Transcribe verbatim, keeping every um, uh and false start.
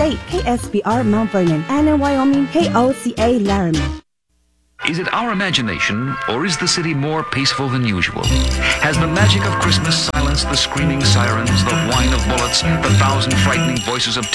State K S B R Mount Vernon, and in Wyoming K O C A Laramie. Is it our imagination, or is the city more peaceful than usual? Has the magic of Christmas silenced the screaming sirens, the whine of bullets, the thousand frightening voices of